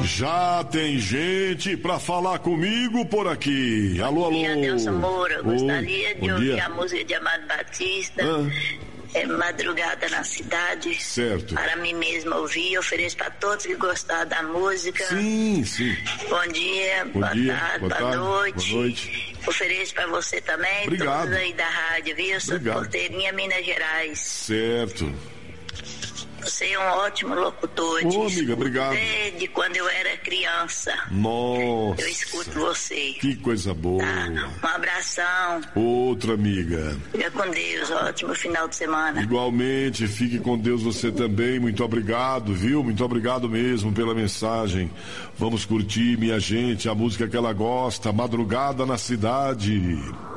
Já tem gente pra falar comigo por aqui. Alô, alô. Adelson Moura, gostaria de ouvir dia. a música de Amado Batista. Madrugada na Cidade. Certo. Para mim mesma ouvir, ofereço para todos que gostaram da música. Sim, sim. Bom dia, boa tarde, boa noite. Ofereço para você também. Obrigado. Todos aí da rádio, viu? Eu sou de Porteirinha, Minas Gerais. Certo. Você é um ótimo locutor. Ô, amiga, obrigado. Desde quando eu era criança. Nossa. Eu escuto você. Que coisa boa. Tá? Um abração. Outra amiga. Fica com Deus, ótimo final de semana. Igualmente, fique com Deus você também. Muito obrigado, viu? Muito obrigado mesmo pela mensagem. Vamos curtir, minha gente, a música que ela gosta, Madrugada na Cidade.